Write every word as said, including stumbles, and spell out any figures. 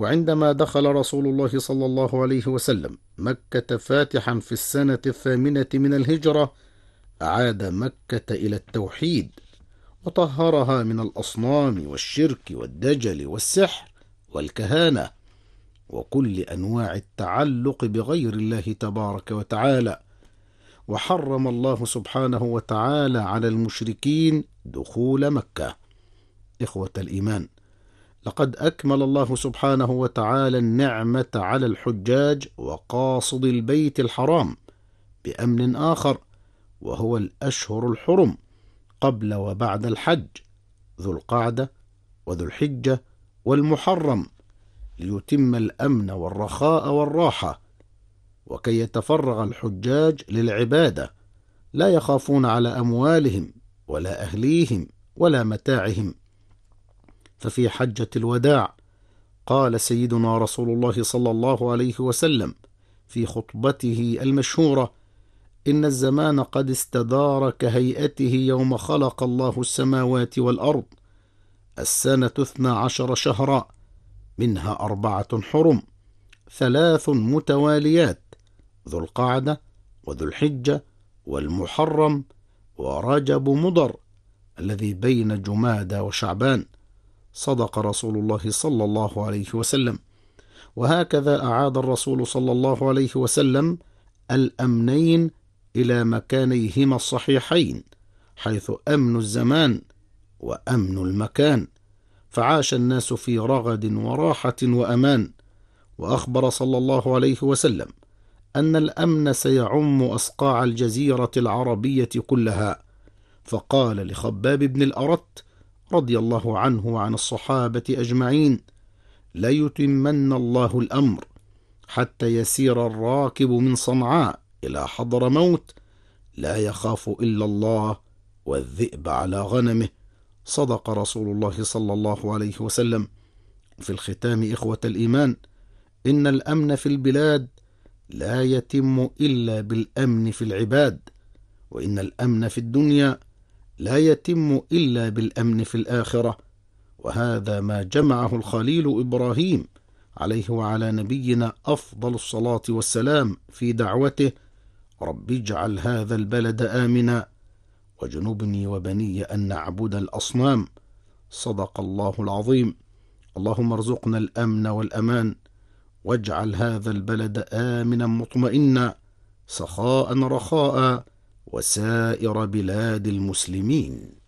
وعندما دخل رسول الله صلى الله عليه وسلم مكة فاتحا في السنة الثامنة من الهجرة، أعاد مكة إلى التوحيد وطهرها من الأصنام والشرك والدجل والسحر والكهانة وكل أنواع التعلق بغير الله تبارك وتعالى. وحرم الله سبحانه وتعالى على المشركين دخول مكة. إخوة الإيمان، لقد أكمل الله سبحانه وتعالى النعمة على الحجاج وقاصد البيت الحرام بأمن آخر، وهو الأشهر الحرم قبل وبعد الحج، ذو القعدة وذو الحجة والمحرم، ليتم الأمن والرخاء والراحة، وكي يتفرغ الحجاج للعبادة لا يخافون على أموالهم ولا أهليهم ولا متاعهم. ففي حجة الوداع قال سيدنا رسول الله صلى الله عليه وسلم في خطبته المشهورة: إن الزمان قد استدار كهيئته يوم خلق الله السماوات والأرض، السنة اثنا عشر شهرا، منها أربعة حرم، ثلاث متواليات، ذو القعدة وذو الحجة والمحرم ورجب مضر الذي بين جمادى وشعبان. صدق رسول الله صلى الله عليه وسلم. وهكذا أعاد الرسول صلى الله عليه وسلم الأمنين إلى مكانيهما الصحيحين، حيث أمن الزمان وأمن المكان، فعاش الناس في رغد وراحة وأمان. وأخبر صلى الله عليه وسلم أن الأمن سيعم أصقاع الجزيرة العربية كلها، فقال لخباب بن الأرت رضي الله عنه وعن الصحابة أجمعين: ليتمن الله الأمر حتى يسير الراكب من صنعاء إلى حضر موت لا يخاف إلا الله والذئب على غنمه. صدق رسول الله صلى الله عليه وسلم. في الختام إخوة الإيمان، إن الأمن في البلاد لا يتم إلا بالأمن في العباد، وإن الأمن في الدنيا لا يتم إلا بالأمن في الآخرة. وهذا ما جمعه الخليل إبراهيم عليه وعلى نبينا أفضل الصلاة والسلام في دعوته: رب اجعل هذا البلد آمنا وجنبني وبني أن نعبد الأصنام. صدق الله العظيم. اللهم ارزقنا الأمن والأمان، واجعل هذا البلد آمنا مطمئنا سخاء رخاء وسائر بلاد المسلمين.